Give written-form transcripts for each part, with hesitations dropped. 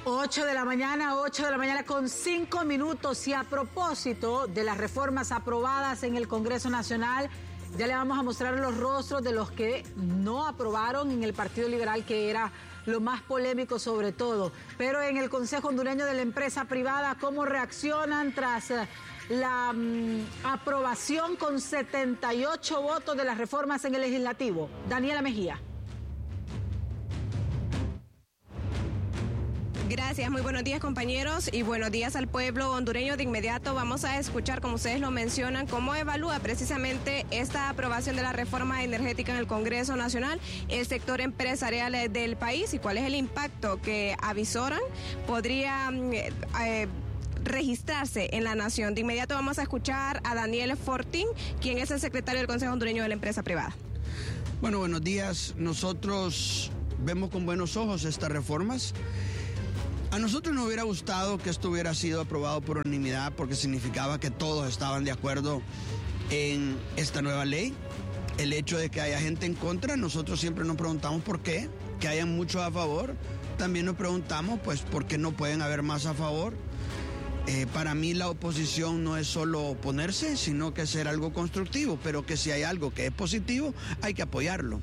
8 de la mañana con 5 minutos. Y a propósito de las reformas aprobadas en el Congreso Nacional, ya le vamos a mostrar los rostros de los que no aprobaron en el Partido Liberal, que era lo más polémico sobre todo. Pero en el Consejo Hondureño de la Empresa Privada, ¿cómo reaccionan tras la aprobación con 78 votos de las reformas en el Legislativo? Daniela Mejía. Gracias, muy buenos días compañeros y buenos días al pueblo hondureño. De inmediato vamos a escuchar, como ustedes lo mencionan, cómo evalúa precisamente esta aprobación de la reforma energética en el Congreso Nacional, el sector empresarial del país y cuál es el impacto que avisoran podría registrarse en la nación. De inmediato vamos a escuchar a Daniel Fortín, quien es el secretario del Consejo Hondureño de la Empresa Privada. Bueno, buenos días. Nosotros vemos con buenos ojos estas reformas. A nosotros nos hubiera gustado que esto hubiera sido aprobado por unanimidad, porque significaba que todos estaban de acuerdo en esta nueva ley. El hecho de que haya gente en contra, nosotros siempre nos preguntamos por qué, que hayan muchos a favor. También nos preguntamos, pues, por qué no pueden haber más a favor. Para mí la oposición no es solo oponerse, sino que ser algo constructivo, pero que si hay algo que es positivo, hay que apoyarlo.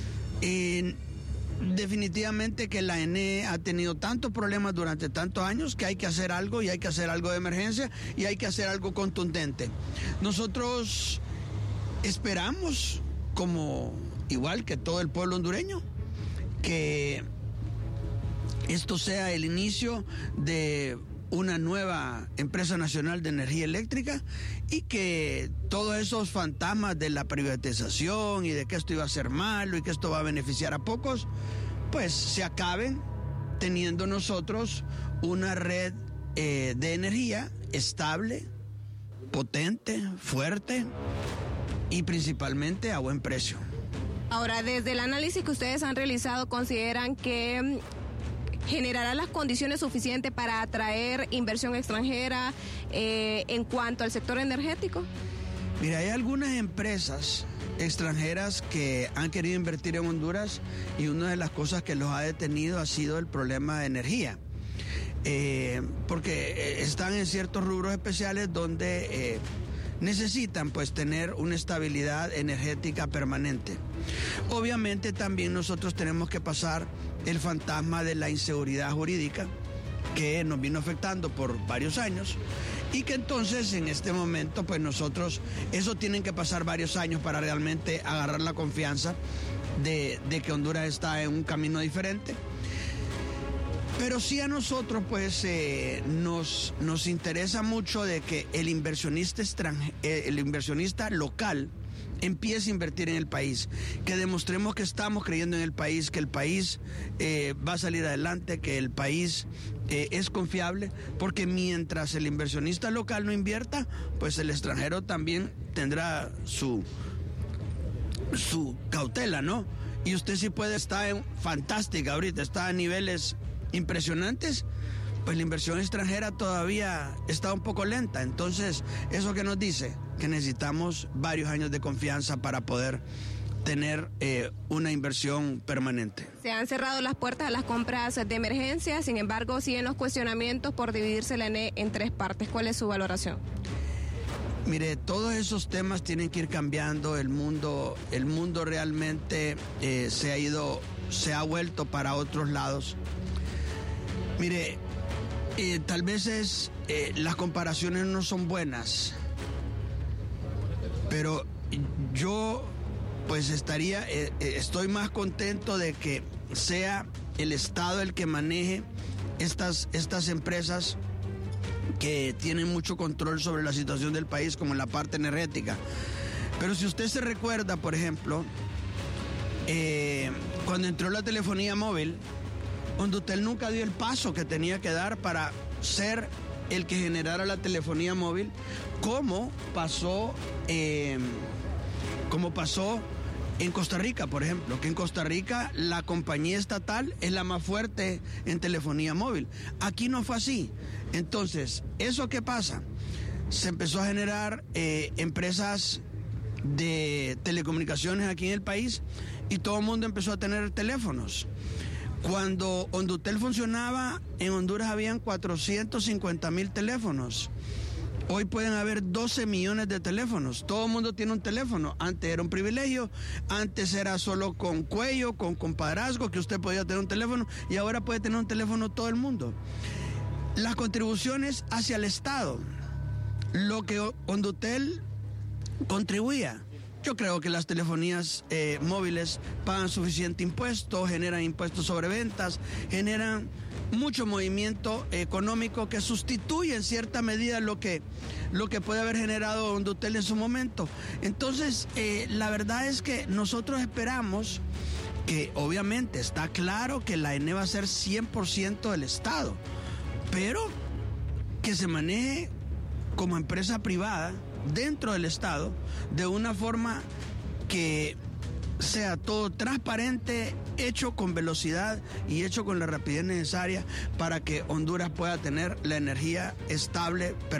Definitivamente que la ENE ha tenido tantos problemas durante tantos años que hay que hacer algo, y hay que hacer algo de emergencia, y hay que hacer algo contundente. Nosotros esperamos, como igual que todo el pueblo hondureño, que esto sea el inicio de una nueva empresa nacional de energía eléctrica, y que todos esos fantasmas de la privatización y de que esto iba a ser malo y que esto va a beneficiar a pocos, pues se acaben, teniendo nosotros una red de energía estable, potente, fuerte y principalmente a buen precio. Ahora, desde el análisis que ustedes han realizado, ¿consideran que generará las condiciones suficientes para atraer inversión extranjera en cuanto al sector energético? Mira, hay algunas empresas extranjeras que han querido invertir en Honduras, y una de las cosas que los ha detenido ha sido el problema de energía, porque están en ciertos rubros especiales donde necesitan pues tener una estabilidad energética permanente. Obviamente también nosotros tenemos que pasar el fantasma de la inseguridad jurídica que nos vino afectando por varios años, y que entonces en este momento pues nosotros, eso tienen que pasar varios años para realmente agarrar la confianza de que Honduras está en un camino diferente. Pero sí a nosotros pues nos interesa mucho de que el inversionista local empiece a invertir en el país, que demostremos que estamos creyendo en el país, que el país va a salir adelante, que el país es confiable, porque mientras el inversionista local no invierta, pues el extranjero también tendrá su cautela, ¿no? Y usted sí puede estar fantástica ahorita, está a niveles impresionantes, pues la inversión extranjera todavía está un poco lenta. Entonces, ¿eso qué nos dice? Que necesitamos varios años de confianza para poder tener una inversión permanente. Se han cerrado las puertas a las compras de emergencia, sin embargo, siguen los cuestionamientos por dividirse la ENE en tres partes. ¿Cuál es su valoración? Mire, todos esos temas tienen que ir cambiando. El mundo realmente se ha vuelto para otros lados. Mire, tal vez las comparaciones no son buenas, pero yo pues estoy más contento de que sea el Estado el que maneje estas empresas que tienen mucho control sobre la situación del país, como en la parte energética. Pero si usted se recuerda, por ejemplo, cuando entró la telefonía móvil, Hondutel nunca dio el paso que tenía que dar para ser el que generara la telefonía móvil, como pasó en Costa Rica, por ejemplo, que en Costa Rica la compañía estatal es la más fuerte en telefonía móvil. Aquí no fue así. Entonces, ¿eso qué pasa? Se empezó a generar empresas de telecomunicaciones aquí en el país, y todo el mundo empezó a tener teléfonos. Cuando Hondutel funcionaba, en Honduras habían 450,000 teléfonos. Hoy pueden haber 12 millones de teléfonos. Todo el mundo tiene un teléfono. Antes era un privilegio, antes era solo con cuello, con compadrazgo, que usted podía tener un teléfono, y ahora puede tener un teléfono todo el mundo. Las contribuciones hacia el Estado, lo que Hondutel contribuía. Yo creo que las telefonías móviles pagan suficiente impuesto, generan impuestos sobre ventas, generan mucho movimiento económico que sustituye en cierta medida lo que puede haber generado Hondutel en su momento. Entonces, la verdad es que nosotros esperamos que, obviamente, está claro que la ENE va a ser 100% del Estado, pero que se maneje como empresa privada dentro del Estado de una forma que sea todo transparente, hecho con velocidad y hecho con la rapidez necesaria para que Honduras pueda tener la energía estable,